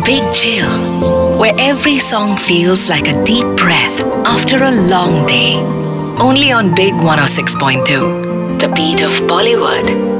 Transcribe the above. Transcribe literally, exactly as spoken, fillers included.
Big Chill, where every song feels like a deep breath after a long day. Only on Big one oh six point two, the beat of Bollywood.